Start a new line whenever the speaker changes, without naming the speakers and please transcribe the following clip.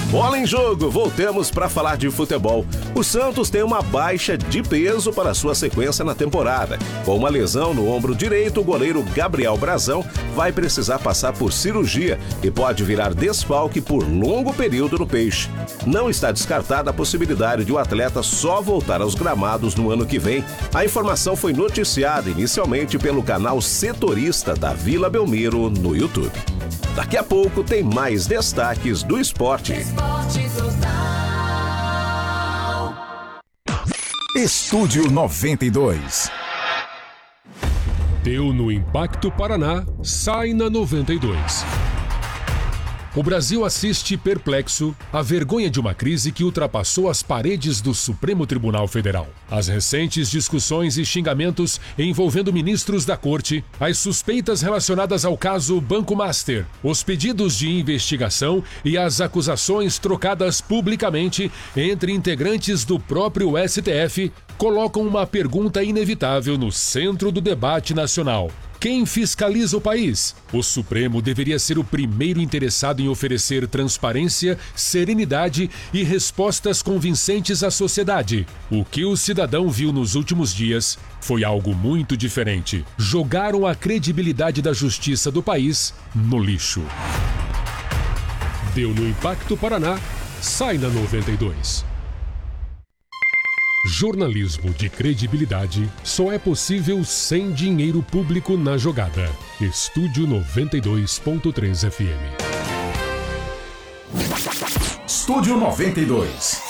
Bola em jogo, voltemos para falar de futebol. O Santos tem uma baixa de peso para sua sequência na temporada. Com uma lesão no ombro direito, o goleiro Gabriel Brazão vai precisar passar por cirurgia e pode virar desfalque por longo período no Peixe. Não está descartada a possibilidade de o atleta só voltar aos gramados no ano que vem. A informação foi noticiada inicialmente pelo canal setorista da Vila Belmiro no YouTube. Daqui a pouco tem mais destaques do esporte.
Estúdio 92.
Deu no Impacto Paraná, sai na 92. O Brasil assiste perplexo à vergonha de uma crise que ultrapassou as paredes do Supremo Tribunal Federal. As recentes discussões e xingamentos envolvendo ministros da corte, as suspeitas relacionadas ao caso Banco Master, os pedidos de investigação e as acusações trocadas publicamente entre integrantes do próprio STF colocam uma pergunta inevitável no centro do debate nacional. Quem fiscaliza o país? O Supremo deveria ser o primeiro interessado em oferecer transparência, serenidade e respostas convincentes à sociedade. O que o cidadão viu nos últimos dias foi algo muito diferente. Jogaram a credibilidade da justiça do país no lixo. Deu no Impacto Paraná, sai na 92. Jornalismo de credibilidade só é possível sem dinheiro público na jogada. Estúdio 92.3 FM.
Estúdio 92.